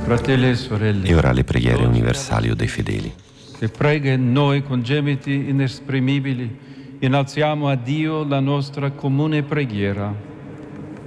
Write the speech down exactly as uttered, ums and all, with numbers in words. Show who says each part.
Speaker 1: Fratelli e sorelle,
Speaker 2: E ora le preghiere universali o dei fedeli.
Speaker 1: che prega in noi con gemiti inesprimibili, innalziamo a Dio la nostra comune preghiera.